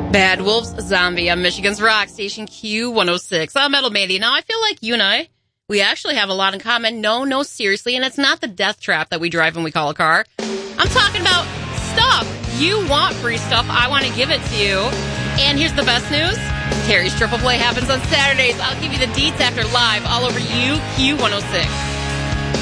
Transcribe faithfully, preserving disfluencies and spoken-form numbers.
Bad Wolves Zombie on Michigan's Rock Station Q one oh six. I'm Metal Mania. Now, I feel like you and I, we actually have a lot in common. No, no, seriously. And it's not the death trap that we drive when we call a car. I'm talking about stuff. You want free stuff. I want to give it to you. And here's the best news. Terry's Triple Play happens on Saturdays. I'll give you the deets after live all over U Q one oh six.